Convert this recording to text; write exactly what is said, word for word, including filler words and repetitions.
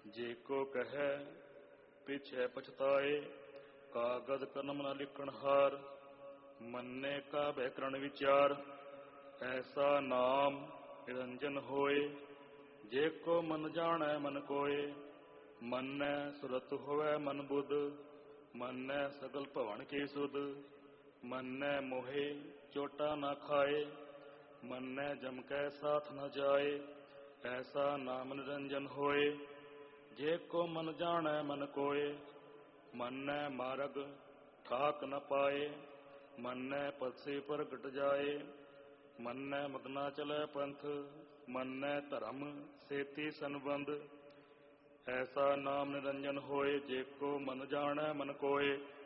ਜੇ ਕੋ ਕਹੈ ਪਿਛੈ ਪਛਤਾਏ, ਕਾਗਦ ਕਲਮ ਨ ਲਿਖਣ ਹਾਰ। ਮੰਨੇ ਕਾ ਬੈਕਰਣ ਵਿਚਾਰ, ਐਸਾ ਨਾਮ ਨਿਰੰਜਨ ਹੋਏ। ਜੇ ਕੋ ਮਨ ਜਾਣੈ ਮਨ ਕੋਏ, ਮੰਨੈ ਸੁਰਤ ਹੋਵੈ ਮਨ ਬੁੱਧ। ਮੰਨੈ ਸਗਲ ਭਵਨ ਕੀ ਸੁਧ, ਮੰਨੈ ਮੋਹਿ ਚੋਟਾ ਨਾ ਖਾਏ। ਮੰਨੈ ਜਮ ਕੈ ਸਾਥ ਨ ਜਾਏ, ਐਸਾ ਨਾਮ ਨਿਰੰਜਨ ਹੋਏ। ਜੇ ਕੋ ਮਨ ਜਾਣੈ ਮਨ ਕੋਏ, ਮੰਨੈ ਮਾਰਗ ਠਾਕ ਨ ਪਾਏ। ਮੰਨੈ ਪਤਸੀ ਪ੍ਰਗਟ ਜਾਏ, ਮੰਨੈ ਮਗਨਾ ਚਲੈ ਪੰਥ। ਮੰਨੈ ਧਰਮ ਸੇਤੀ ਸੰਬੰਧ, ਐਸਾ ਨਾਮ ਨਿਰੰਜਨ ਹੋਏ। ਜੇ ਕੋ ਮਨ ਜਾਣੈ ਮਨ ਕੋਏ,